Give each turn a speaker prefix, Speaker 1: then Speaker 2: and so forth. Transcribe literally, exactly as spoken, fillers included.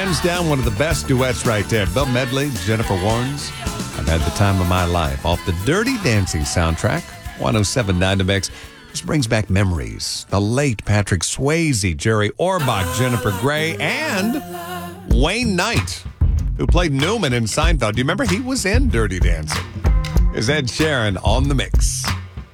Speaker 1: Hands down, one of the best duets right there. Bill Medley, Jennifer Warnes. I've had the time of my life. Off the Dirty Dancing soundtrack, one oh seven point nine The Mix. This brings back memories. The late Patrick Swayze, Jerry Orbach, Jennifer Grey, and Wayne Knight, who played Newman in Seinfeld. Do you remember he was in Dirty Dancing? Is Ed Sheeran on The Mix.